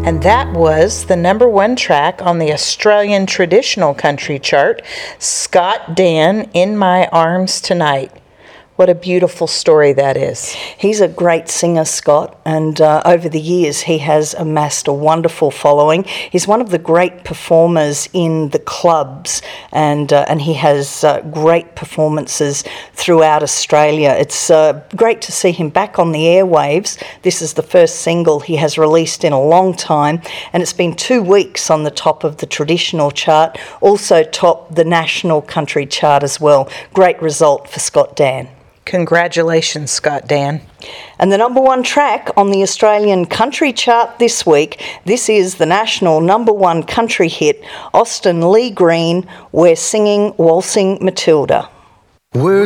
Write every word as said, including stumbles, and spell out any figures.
And that was the number one track on the Australian traditional country chart, Scott Dan, In My Arms Tonight. What a beautiful story that is. He's a great singer, Scott, and uh, over the years he has amassed a wonderful following. He's one of the great performers in the clubs, and uh, and he has uh, great performances throughout Australia. It's uh, great to see him back on the airwaves. This is the first single he has released in a long time, and it's been two weeks on the top of the traditional chart, also topped the national country chart as well. Great result for Scott Dan. Congratulations, Scott Dan. And the number one track on the Australian country chart this week, this is the national number one country hit, Austin Lee Green, We're Singing Waltzing Matilda. We're